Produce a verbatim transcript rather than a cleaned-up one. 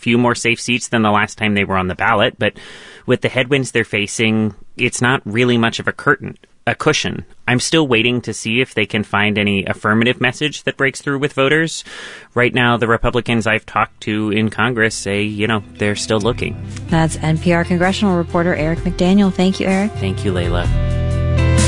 few more safe seats than the last time they were on the ballot, but with the headwinds they're facing, it's not really much of a curtain, a cushion. I'm still waiting to see if they can find any affirmative message that breaks through with voters. Right now, the Republicans I've talked to in Congress say, you know, they're still looking. That's N P R congressional reporter Eric McDaniel. Thank you, Eric. Thank you, Layla.